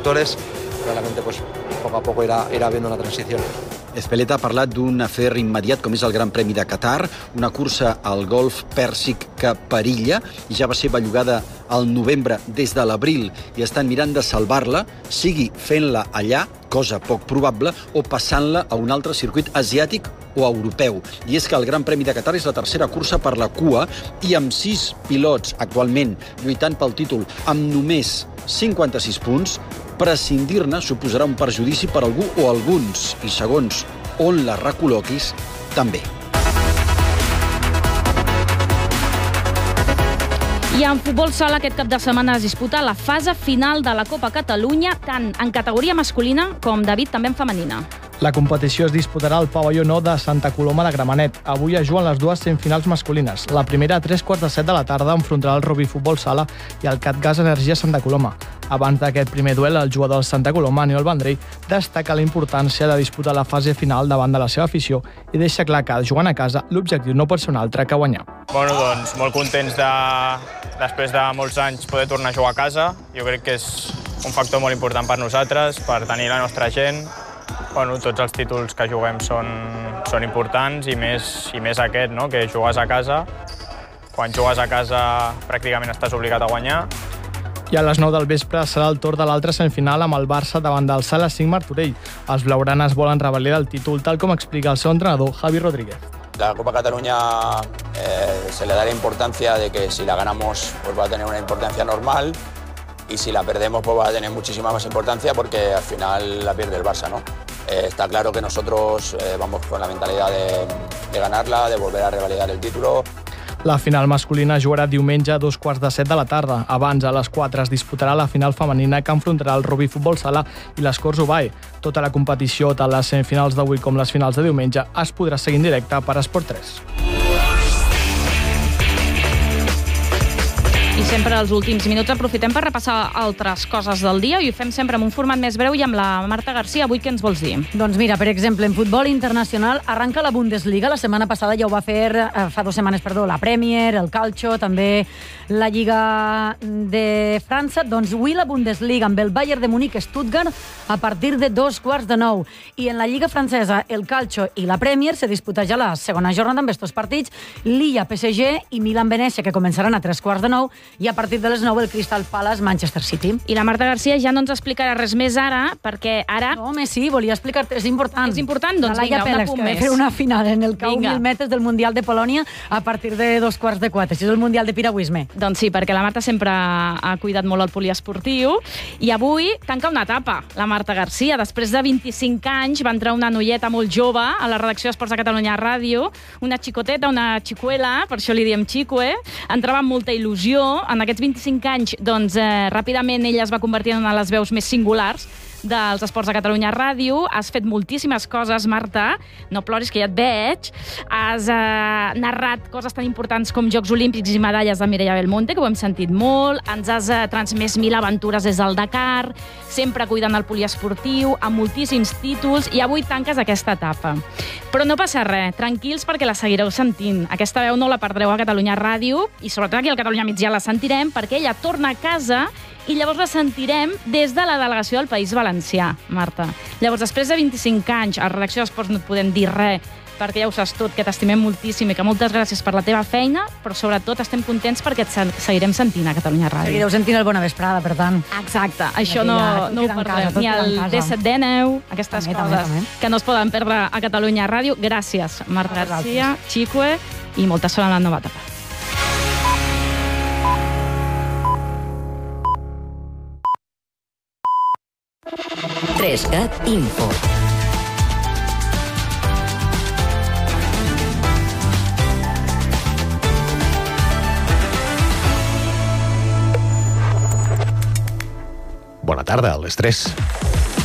factores, realmente pues poco a poco irá habiendo una transición. Espeleta ha parlat d'un afer immediat com és el Gran Premi de Qatar, una cursa al golf Pèrsic que perilla i ja va ser bellugada al novembre des de l'abril i estan mirant de salvar-la, sigui fent-la allà, cosa poc probable, o passant-la a un altre circuit asiàtic o europeu. I és que el Gran Premi de Qatar és la tercera cursa per la cua i amb 6 pilots actualment lluitant pel títol amb només 56 punts, prescindir-ne suposarà un perjudici per algú o alguns, i segons on la recol·loquis, també. I en futbol sala aquest cap de setmana es disputa la fase final de la Copa Catalunya, tant en categoria masculina com, David, també en femenina. La competició es disputarà al pavelló 9 de Santa Coloma de Gramenet. Avui es juguen les dues semifinals masculines. La primera a 3:15 de la tarda enfrontarà el Rugby Futbol Sala i el CatGas Energia Santa Coloma. Abans d'aquest primer duel, el jugador del Santa Coloma, Aniol Vendrell, destaca la importància de disputar la fase final davant de la seva afició i deixa clar que, jugant a casa, l'objectiu no pot ser un altre que guanyar. Bueno, doncs molt contents després de molts anys poder tornar a jugar a casa. Jo crec que és un factor molt important per nosaltres, per tenir la nostra gent. Bueno, tots els títols que juguem són importants i més aquest, no? Que jugues a casa. Quan jugues a casa pràcticament estàs obligat a guanyar. I a les 9 del vespre serà el torn de l'altra semifinal amb el Barça davant del Sala 5 Martorell. Els blaugranes volen revalidar el títol, tal com explica el seu entrenador, Javi Rodríguez. La Copa Cataluña se le da la importancia de que si la ganamos pues va a tener una importancia normal y si la perdemos pues va a tener muchísima más importancia porque al final la pierde el Barça, ¿no? Está claro que nosotros vamos con la mentalidad de ganarla, de volver a revalidar el título. La final masculina jugarà diumenge a 6:15 de la tarda. Abans, a les 4, es disputarà la final femenina que enfrontarà el Rugby Futbol Sala i les Corts Ubae. Tota la competició, tant les semifinals d'avui com les finals de diumenge, es podrà seguir en directe per Esport 3. I sempre als últims minuts aprofitem per repassar altres coses del dia i ho fem sempre en un format més breu i amb la Marta Garcia. Avui què ens vols dir? Doncs mira, per exemple, en futbol internacional arranca la Bundesliga. La setmana passada ja ho va fer, fa 2 setmanes, la Premier, el Calcio, també la Lliga de França. Doncs avui la Bundesliga amb el Bayern de Múnich Stuttgart a partir de 8:15. I en la Lliga francesa, el Calcio i la Premier se disputa ja la segona jornada amb estos partits. Lilla, PSG i Milan-Venècia, que començaran a 8:45, i a partir de les 9 el Crystal Palace Manchester City. I la Marta Garcia ja no ens explicarà res més ara, perquè ara... No, home, sí, volia explicar-te, és important. És important? Doncs vinga, un apunt més. Fer una final en el cau 1.000 metres del Mundial de Polònia a partir de 3:15. Això és el Mundial de piragüisme. Doncs sí, perquè la Marta sempre ha cuidat molt el poliesportiu i avui tanca una etapa, la Marta Garcia. Després de 25 anys va entrar una noieta molt jove a la redacció d'Esports de Catalunya Ràdio, una xicoteta, una xicuela, per això li diem xicue, entrava amb molta il·lusió. En aquests 25 anys, doncs, ràpidament ella es va convertir en una de les veus més singulars dels Esports de Catalunya Ràdio. Has fet moltíssimes coses, Marta. No ploris, que ja et veig. Has narrat coses tan importants com Jocs Olímpics i medalles de Mireia Belmonte, que ho hem sentit molt. Ens has transmès 1000 aventures des del Dakar, sempre cuidant el poliesportiu, amb moltíssims títols, i avui tanques aquesta etapa. Però no passa res, tranquils, perquè la seguireu sentint. Aquesta veu no la perdreu a Catalunya Ràdio, i sobretot aquí al Catalunya Migdia la sentirem, perquè ella torna a casa i llavors la sentirem des de la delegació del País Valencià, Marta. Llavors, després de 25 anys, a Redacció d'Esports no et podem dir res, perquè ja ho saps tot, que t'estimem moltíssim i que moltes gràcies per la teva feina, però sobretot estem contents perquè et seguirem sentint a Catalunya Ràdio. Seguireu sentint el Bona Vesprada, per tant. Exacte, això no ho perdrem. Ni el D7D9, aquestes coses que no es poden perdre a Catalunya Ràdio. Gràcies, Marta Garcia, Xicue, i molta sort en la nova etapa. Trescat Info. Bona tarda, a les 3.